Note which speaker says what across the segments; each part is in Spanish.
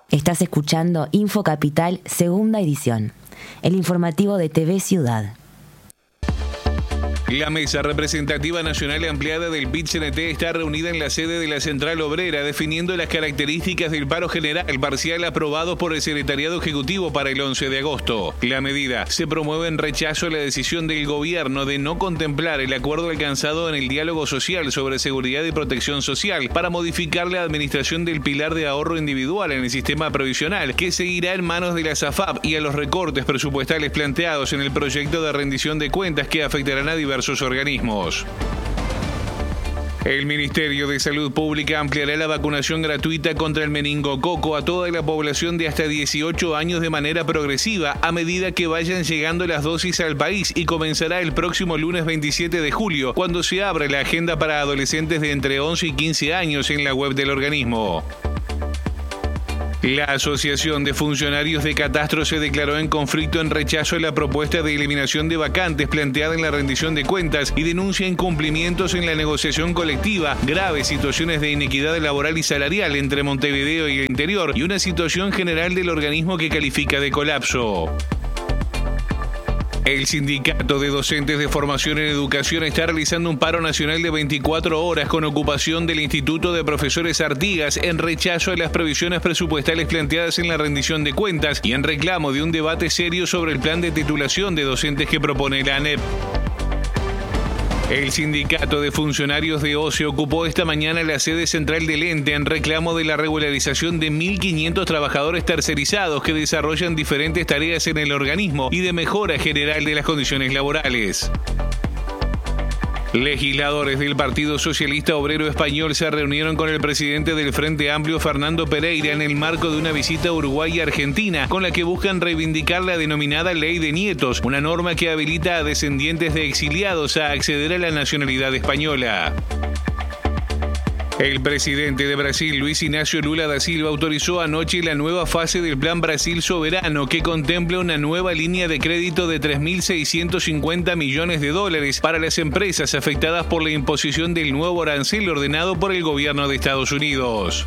Speaker 1: Estás escuchando Info Capital, segunda edición. El informativo de TV Ciudad.
Speaker 2: La Mesa Representativa Nacional Ampliada del PIT-CNT está reunida en la sede de la Central Obrera, definiendo las características del paro general parcial aprobado por el Secretariado Ejecutivo para el 11 de agosto. La medida se promueve en rechazo a la decisión del gobierno de no contemplar el acuerdo alcanzado en el diálogo social sobre seguridad y protección social para modificar la administración del pilar de ahorro individual en el sistema previsional, que seguirá en manos de la SAFAP, y a los recortes presupuestales planteados en el proyecto de rendición de cuentas que afectarán a diversos organismos. El Ministerio de Salud Pública ampliará la vacunación gratuita contra el meningococo a toda la población de hasta 18 años de manera progresiva a medida que vayan llegando las dosis al país, y comenzará el próximo lunes 27 de julio, cuando se abra la agenda para adolescentes de entre 11 y 15 años en la web del organismo. La Asociación de Funcionarios de Catastro se declaró en conflicto en rechazo a la propuesta de eliminación de vacantes planteada en la rendición de cuentas y denuncia incumplimientos en la negociación colectiva, graves situaciones de inequidad laboral y salarial entre Montevideo y el interior, y una situación general del organismo que califica de colapso. El Sindicato de Docentes de Formación en Educación está realizando un paro nacional de 24 horas con ocupación del Instituto de Profesores Artigas en rechazo a las previsiones presupuestales planteadas en la rendición de cuentas y en reclamo de un debate serio sobre el plan de titulación de docentes que propone la ANEP. El Sindicato de Funcionarios de OCE ocupó esta mañana la sede central del ente en reclamo de la regularización de 1.500 trabajadores tercerizados que desarrollan diferentes tareas en el organismo y de mejora general de las condiciones laborales. Legisladores del Partido Socialista Obrero Español se reunieron con el presidente del Frente Amplio, Fernando Pereira, en el marco de una visita a Uruguay y Argentina, con la que buscan reivindicar la denominada Ley de Nietos, una norma que habilita a descendientes de exiliados a acceder a la nacionalidad española. El presidente de Brasil, Luis Ignacio Lula da Silva, autorizó anoche la nueva fase del Plan Brasil Soberano, que contempla una nueva línea de crédito de $3.650 millones para las empresas afectadas por la imposición del nuevo arancel ordenado por el gobierno de Estados Unidos.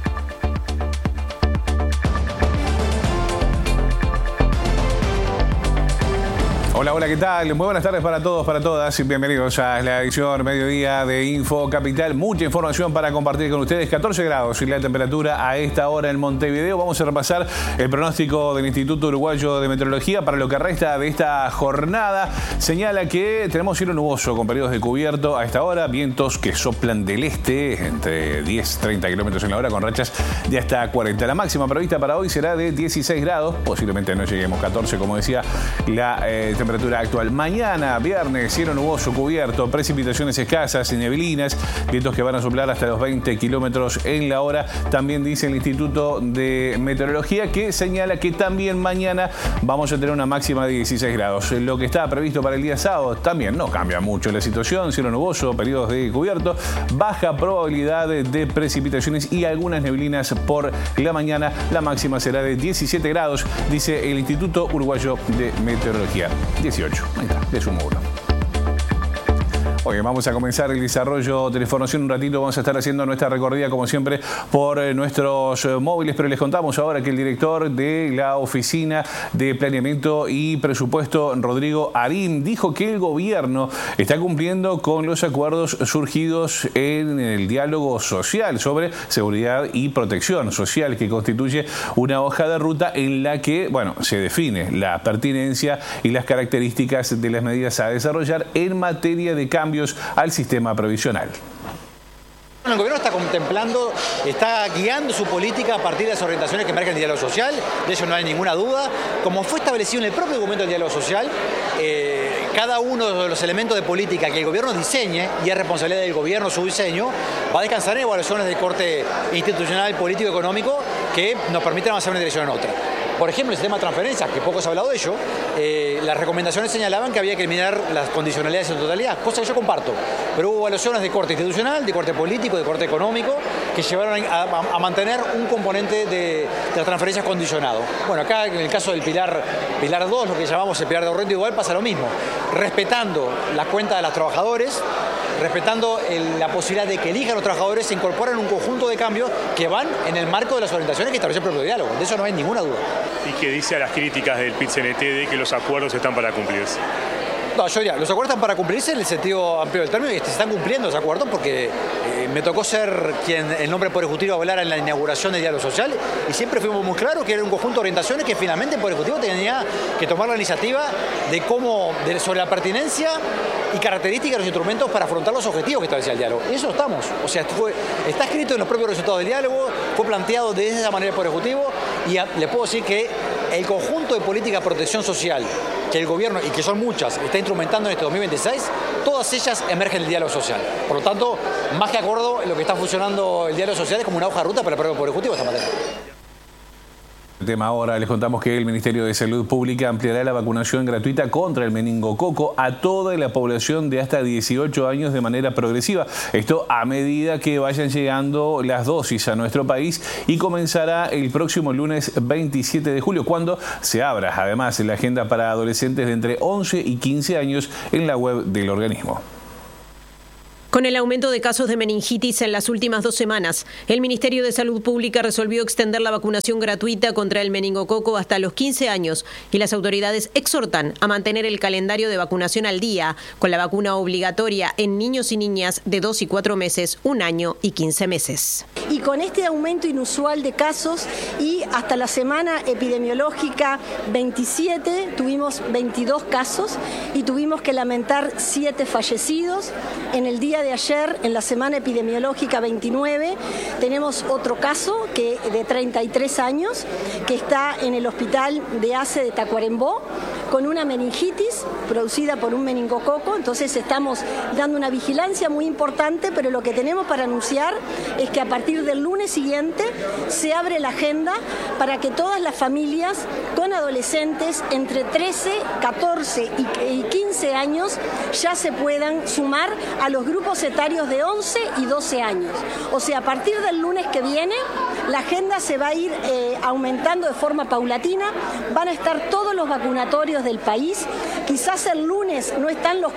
Speaker 2: Hola, ¿qué tal? Muy buenas tardes para todos, para todas, y bienvenidos a la edición mediodía de Info Capital. Mucha información para compartir con ustedes. 14 grados y la temperatura a esta hora en Montevideo. Vamos a repasar el pronóstico del Instituto Uruguayo de Meteorología para lo que resta de esta jornada. Señala que tenemos cielo nuboso con periodos de cubierto a esta hora, vientos que soplan del este entre 10-30 kilómetros en la hora con rachas de hasta 40. La máxima prevista para hoy será de 16 grados, posiblemente no lleguemos 14, como decía la temperatura actual. Mañana, viernes, cielo nuboso, cubierto, precipitaciones escasas y neblinas, vientos que van a soplar hasta los 20 kilómetros en la hora. También dice el Instituto de Meteorología, que señala que también mañana vamos a tener una máxima de 16 grados. Lo que está previsto para el día sábado también no cambia mucho la situación, cielo nuboso, periodos de cubierto, baja probabilidad de precipitaciones y algunas neblinas por la mañana. La máxima será de 17 grados, dice el Instituto Uruguayo de Meteorología. 18, ahí está, le sumo uno. Hoy vamos a comenzar el desarrollo de la información. Un ratito vamos a estar haciendo nuestra recorrida, como siempre, por nuestros móviles, pero les contamos ahora que el director de la Oficina de Planeamiento y Presupuesto, Rodrigo Arín, dijo que el gobierno está cumpliendo con los acuerdos surgidos en el diálogo social sobre seguridad y protección social, que constituye una hoja de ruta en la que, se define la pertinencia y las características de las medidas a desarrollar en materia de cambios al sistema previsional.
Speaker 3: El gobierno está contemplando, está guiando su política a partir de las orientaciones que marca el diálogo social, de eso no hay ninguna duda. Como fue establecido en el propio documento del diálogo social, cada uno de los elementos de política que el gobierno diseñe, y es responsabilidad del gobierno su diseño, va a descansar en evaluaciones de corte institucional, político, económico, que nos permitan avanzar en una dirección o en otra. Por ejemplo, el sistema de transferencias, que poco se ha hablado de ello, las recomendaciones señalaban que había que eliminar las condicionalidades en totalidad, cosa que yo comparto. Pero hubo evaluaciones de corte institucional, de corte político, de corte económico, que llevaron a mantener un componente de las transferencias condicionado. Bueno, acá en el caso del pilar 2, lo que llamamos el pilar de ahorro individual, pasa lo mismo. Respetando la cuenta de los trabajadores, respetando la posibilidad de que elijan los trabajadores, se incorporan un conjunto de cambios que van en el marco de las orientaciones que establece el propio diálogo. De eso no hay ninguna duda.
Speaker 4: ¿Y qué dice a las críticas del PIT-CNT de que los acuerdos están para cumplirse?
Speaker 3: No, yo diría, los acuerdos están para cumplirse en el sentido amplio del término y se están cumpliendo los acuerdos porque me tocó ser quien en nombre del Poder Ejecutivo hablara en la inauguración del diálogo social y siempre fuimos muy claros que era un conjunto de orientaciones que finalmente el Poder Ejecutivo tenía que tomar la iniciativa de sobre la pertinencia y características de los instrumentos para afrontar los objetivos que establecía el diálogo. Y eso estamos. O sea, está escrito en los propios resultados del diálogo, fue planteado de esa manera el Poder Ejecutivo y le puedo decir que el conjunto de políticas de protección social que el gobierno, y que son muchas, está instrumentando en este 2026, todas ellas emergen del diálogo social. Por lo tanto, más que acuerdo, lo que está funcionando el diálogo social es como una hoja de ruta para el propio Poder Ejecutivo esta materia.
Speaker 2: Tema ahora, les contamos que el Ministerio de Salud Pública ampliará la vacunación gratuita contra el meningococo a toda la población de hasta 18 años de manera progresiva. Esto a medida que vayan llegando las dosis a nuestro país y comenzará el próximo lunes 27 de julio, cuando se abra además la agenda para adolescentes de entre 11 y 15 años en la web del organismo.
Speaker 5: Con el aumento de casos de meningitis en las últimas 2 semanas, el Ministerio de Salud Pública resolvió extender la vacunación gratuita contra el meningococo hasta los 15 años y las autoridades exhortan a mantener el calendario de vacunación al día, con la vacuna obligatoria en niños y niñas de 2 y 4 meses, 1 año y 15 meses.
Speaker 6: Y con este aumento inusual de casos y hasta la semana epidemiológica 27 tuvimos 22 casos y tuvimos que lamentar 7 fallecidos. En el día de ayer, en la semana epidemiológica 29, tenemos otro caso de 33 años que está en el hospital de ACE de Tacuarembó con una meningitis producida por un meningococo. Entonces estamos dando una vigilancia muy importante, pero lo que tenemos para anunciar es que a partir del lunes siguiente se abre la agenda para que todas las familias con adolescentes entre 13, 14 y 15 años ya se puedan sumar a los grupos etarios de 11 y 12 años. O sea, a partir del lunes que viene, la agenda se va a ir aumentando de forma paulatina, van a estar todos los vacunatorios del país. Quizás el lunes no están los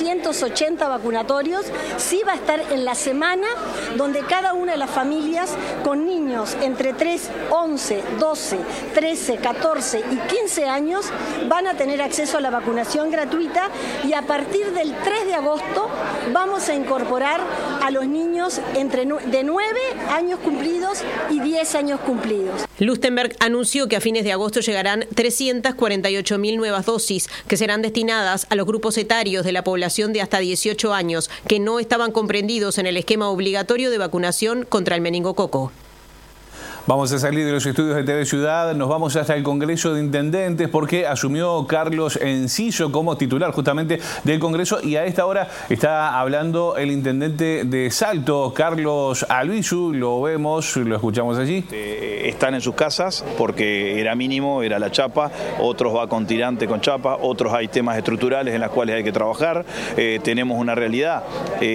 Speaker 6: 480 vacunatorios, sí va a estar en la semana donde cada una de las familias con niños entre 3, 11, 12, 13, 14 y 15 años van a tener acceso a la vacunación gratuita y a partir del 3 de agosto vamos a incorporar a los niños de 9 años cumplidos y 10 años cumplidos.
Speaker 5: Lustenberg anunció que a fines de agosto llegarán 348.000 nuevas dosis que serán destinadas a los grupos etarios de la población de hasta 18 años que no estaban comprendidos en el esquema obligatorio de vacunación contra el meningococo.
Speaker 2: Vamos a salir de los estudios de TV Ciudad, nos vamos hasta el Congreso de Intendentes porque asumió Carlos Enciso como titular justamente del Congreso y a esta hora está hablando el intendente de Salto, Carlos Albizu, lo vemos, lo escuchamos allí.
Speaker 7: Están en sus casas porque era mínimo, era la chapa, otros va con tirante con chapa, otros hay temas estructurales en los cuales hay que trabajar, tenemos una realidad,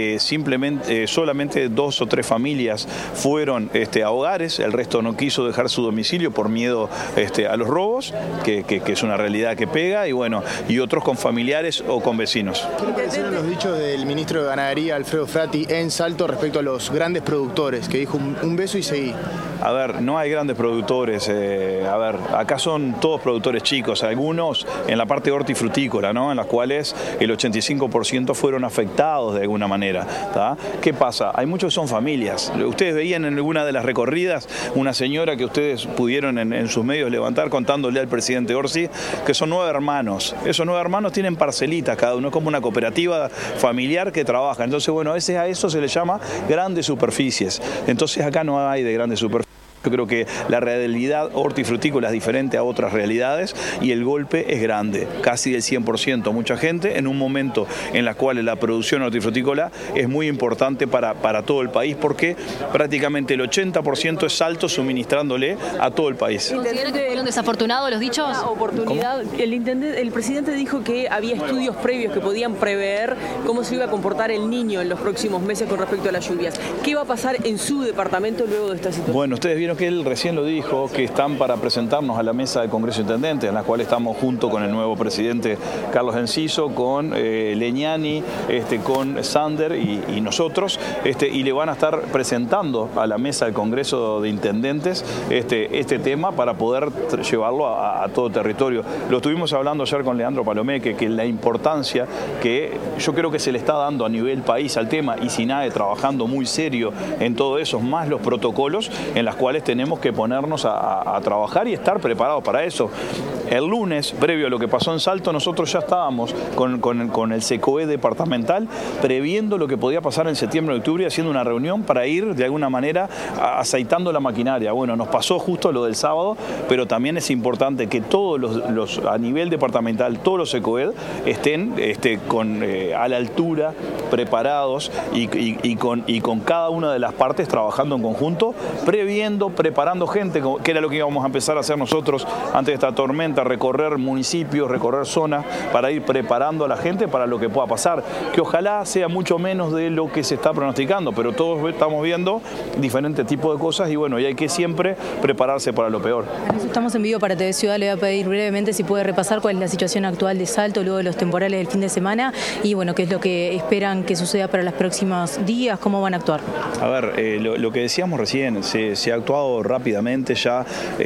Speaker 7: solamente 2 o 3 familias fueron a hogares, el resto no quiso dejar su domicilio por miedo a los robos, que es una realidad que pega, y bueno, y otros con familiares o con vecinos.
Speaker 8: ¿Qué le parecieron los dichos del ministro de Ganadería, Alfredo Frati, en Salto respecto a los grandes productores, que dijo un beso y seguí?
Speaker 7: A ver, no hay grandes productores, acá son todos productores chicos, algunos en la parte hortifrutícola, ¿no? En las cuales el 85% fueron afectados de alguna manera, ¿tá? ¿Qué pasa? Hay muchos que son familias. Ustedes veían en alguna de las recorridas una señora que ustedes pudieron en sus medios levantar contándole al presidente Orsi que son 9 hermanos. Esos 9 hermanos tienen parcelitas cada uno, como una cooperativa familiar que trabaja. Entonces, bueno, a eso se le llama grandes superficies. Entonces acá no hay de grandes superficies. Yo creo que la realidad hortifrutícola es diferente a otras realidades y el golpe es grande, casi del 100%. Mucha gente en un momento en la cual la producción hortifrutícola es muy importante para todo el país porque prácticamente el 80% es Salto suministrándole a todo el país.
Speaker 9: ¿Considera que fueron desafortunados los dichos?
Speaker 10: Una oportunidad. El presidente dijo que había estudios previos que podían prever cómo se iba a comportar el niño en los próximos meses con respecto a las lluvias. ¿Qué va a pasar en su departamento luego de esta situación?
Speaker 7: Bueno, ustedes vieron que él recién lo dijo, que están para presentarnos a la mesa del Congreso de Intendentes, en la cual estamos junto con el nuevo presidente Carlos Enciso, con Leñani, con Sander y nosotros, y le van a estar presentando a la mesa del Congreso de Intendentes este tema para poder llevarlo a todo territorio. Lo estuvimos hablando ayer con Leandro Palomeque, que la importancia que yo creo que se le está dando a nivel país al tema, y SINAE trabajando muy serio en todo eso, más los protocolos en las cuales tenemos que ponernos a trabajar y estar preparados para eso. El lunes, previo a lo que pasó en Salto, nosotros ya estábamos con el SECOE departamental previendo lo que podía pasar en septiembre y octubre, haciendo una reunión para ir de alguna manera aceitando la maquinaria. Bueno, nos pasó justo lo del sábado, pero también es importante que todos los a nivel departamental, todos los SECOED estén a la altura, preparados y con cada una de las partes trabajando en conjunto, preparando gente, que era lo que íbamos a empezar a hacer nosotros antes de esta tormenta, recorrer municipios, recorrer zonas para ir preparando a la gente para lo que pueda pasar, que ojalá sea mucho menos de lo que se está pronosticando, pero todos estamos viendo diferentes tipos de cosas y bueno, y hay que siempre prepararse para lo peor.
Speaker 9: Estamos en vivo para TV Ciudad, le voy a pedir brevemente si puede repasar cuál es la situación actual de Salto luego de los temporales del fin de semana y bueno, qué es lo que esperan que suceda para los próximos días, cómo van a actuar.
Speaker 7: A ver, lo que decíamos recién, se ha actuado rápidamente ya,